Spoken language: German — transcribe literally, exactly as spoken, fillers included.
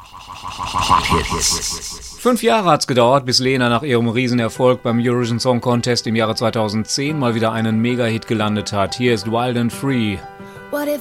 Fünf Jahre hat's gedauert, bis Lena nach ihrem Riesenerfolg beim Eurovision Song Contest im Jahre zweitausendzehn mal wieder einen Mega-Hit gelandet hat. Hier ist Wild and Free.